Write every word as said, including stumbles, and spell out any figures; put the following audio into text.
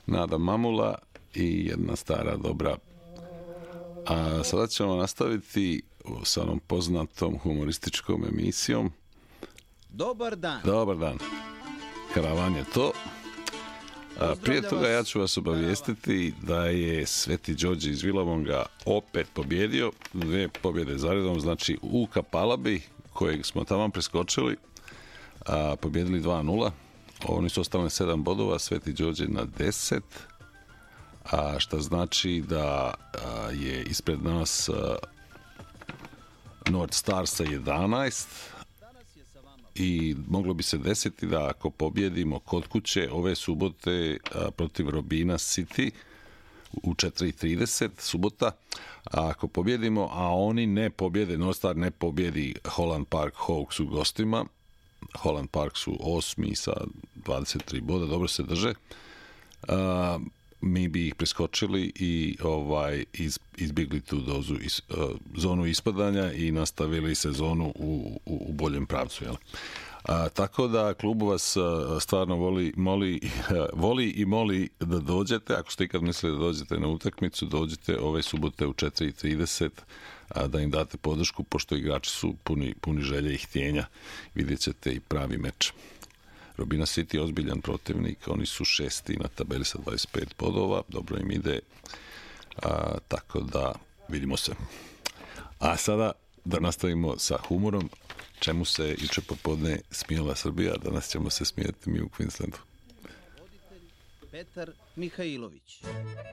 Nada Mamula i jedna stara dobra. A sada ćemo nastaviti sa onom poznatom humorističkom emisijom Dobar dan. Dobar dan. Karavan je to. A prije toga ja ću vas obavijestiti da je Sveti Đorđe iz Vilabonga opet pobjedio, dve pobjede zaredom, znači u Kapalabi kojeg smo tamo preskočili, a, pobjedili dva nula. Oni su ostali sedam bodova, Sveti Đorđe na deset, a šta znači da a, je ispred nas a, North Star sa jedanaest i moglo bi se desiti da ako pobjedimo kod kuće ove subote a, protiv Robina City u četiri trideset subota, a ako pobjedimo, a oni ne pobjede, North Star ne pobjedi Holland Park Hawks u gostima, Holland Park su osmi sa dvadeset tri boda, dobro se drže, a, mi bi ih preskočili i ovaj iz, izbjegli tu dozu iz, uh, zonu ispadanja i nastavili sezonu u, u, u boljem pravcu, jel? A, tako da klub vas a, stvarno voli, moli, a, voli i moli da dođete. Ako ste ikad mislili da dođete na utakmicu, dođite ove subote u četiri trideset, a, da im date podršku, pošto igrači su puni, puni želje i htjenja. Vidjet ćete i pravi meč. Robina City je ozbiljan protivnik, oni su šesti na tabeli sa dvadeset pet bodova, dobro im ide, a, tako da vidimo se. A sada da nastavimo sa humorom, čemu se juče popodne smijela Srbija, danas ćemo se smijeti mi u Queenslandu. Petar Mihajlović.